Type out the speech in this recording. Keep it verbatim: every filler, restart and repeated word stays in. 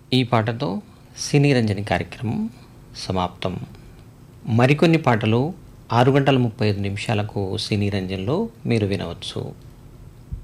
ఈ పాటతో సినీ రంజని కార్యక్రమం సమాప్తం. మరికొన్ని పాటలు ఆరు గంటల ముప్పై ఐదు నిమిషాలకు సినీ రంజన్లో మీరు వినవచ్చు.